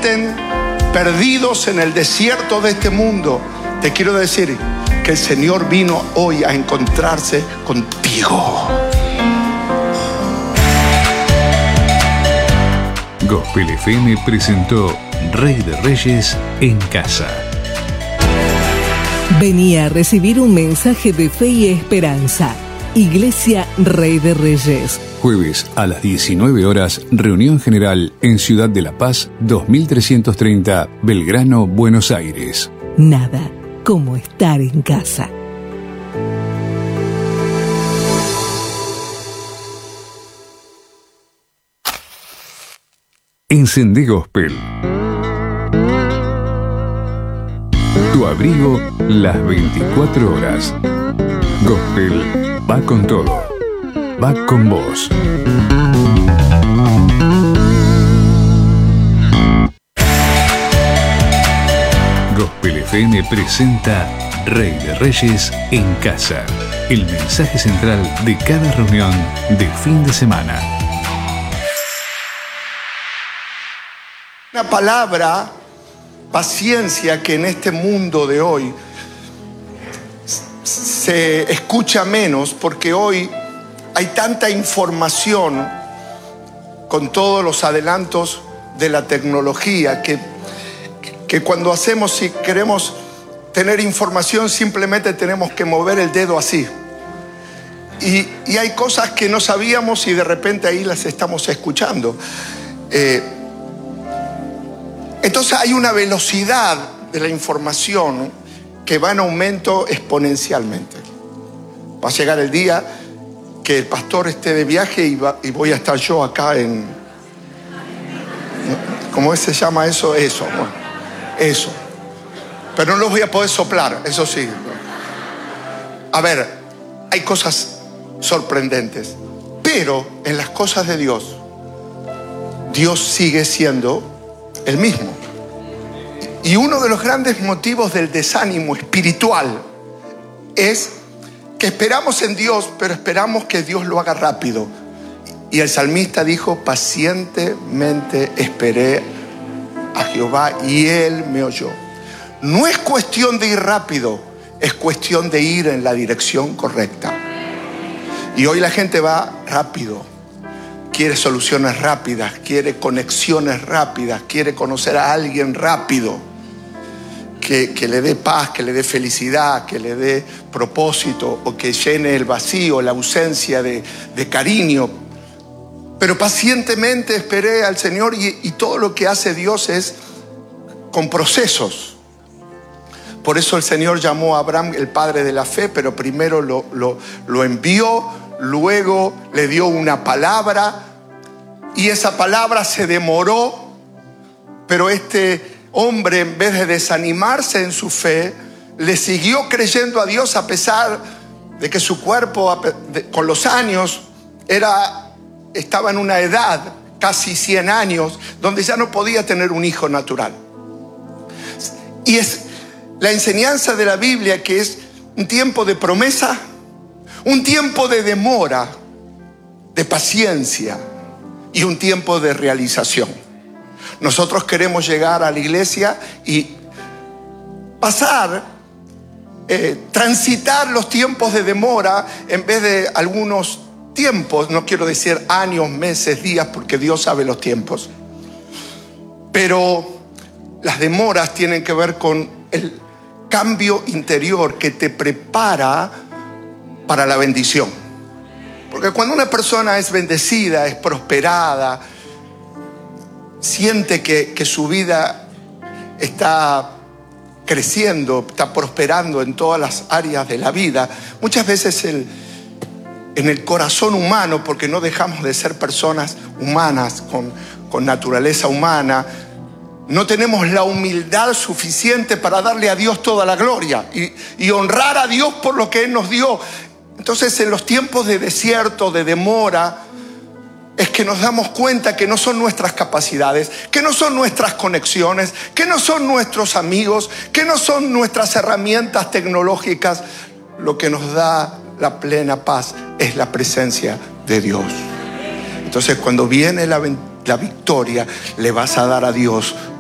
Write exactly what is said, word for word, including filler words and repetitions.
sienten perdidos en el desierto de este mundo, te quiero decir que el Señor vino hoy a encontrarse contigo. Gospel F M presentó Rey de Reyes en casa. Venía a recibir un mensaje de fe y esperanza. Iglesia Rey de Reyes. Jueves a las diecinueve horas, reunión general en Ciudad de la Paz, dos mil trescientos treinta, Belgrano, Buenos Aires. Nada como estar en casa. Encendé Gospel. Tu abrigo las veinticuatro horas. Gospel va con todo. Va con vos. Gospel F M presenta Rey de Reyes en casa. El mensaje central de cada reunión de fin de semana. Una palabra, paciencia, que en este mundo de hoy se escucha menos, porque hoy hay tanta información con todos los adelantos de la tecnología que, que cuando hacemos, si queremos tener información, simplemente tenemos que mover el dedo así. Y, y hay cosas que no sabíamos y de repente ahí las estamos escuchando. Eh, entonces hay una velocidad de la información que va en aumento exponencialmente. Va a llegar el día que el pastor esté de viaje y, va, y voy a estar yo acá en... ¿Cómo se llama eso? Eso, bueno, eso. Pero no los voy a poder soplar, eso sí. A ver, hay cosas sorprendentes, pero en las cosas de Dios, Dios sigue siendo el mismo. Y uno de los grandes motivos del desánimo espiritual es que esperamos en Dios, pero esperamos que Dios lo haga rápido. Y el salmista dijo: pacientemente esperé a Jehová y Él me oyó. No es cuestión de ir rápido, es cuestión de ir en la dirección correcta. Y hoy la gente va rápido, quiere soluciones rápidas, quiere conexiones rápidas, quiere conocer a alguien rápido. Que, que le dé paz, que le dé felicidad, que le dé propósito o que llene el vacío, la ausencia de, de cariño. Pero pacientemente esperé al Señor y, y todo lo que hace Dios es con procesos. Por eso el Señor llamó a Abraham el padre de la fe, pero primero lo, lo, lo envió, luego le dio una palabra y esa palabra se demoró, pero este hombre, en vez de desanimarse en su fe, le siguió creyendo a Dios a pesar de que su cuerpo, con los años, era, estaba en una edad, casi cien años, donde ya no podía tener un hijo natural. Y es la enseñanza de la Biblia que es un tiempo de promesa, un tiempo de demora, de paciencia y un tiempo de realización. Nosotros queremos llegar a la iglesia y pasar, eh, transitar los tiempos de demora en vez de algunos tiempos, no quiero decir años, meses, días, porque Dios sabe los tiempos. Pero las demoras tienen que ver con el cambio interior que te prepara para la bendición. Porque cuando una persona es bendecida, es prosperada, siente que, que su vida está creciendo, está prosperando en todas las áreas de la vida, muchas veces el, en el corazón humano, porque no dejamos de ser personas humanas, con, con naturaleza humana, no tenemos la humildad suficiente para darle a Dios toda la gloria y, y honrar a Dios por lo que Él nos dio. Entonces, en los tiempos de desierto, de demora, es que nos damos cuenta que no son nuestras capacidades, que no son nuestras conexiones, que no son nuestros amigos, que no son nuestras herramientas tecnológicas. Lo que nos da la plena paz es la presencia de Dios. Entonces, cuando viene la, la victoria, le vas a dar a Dios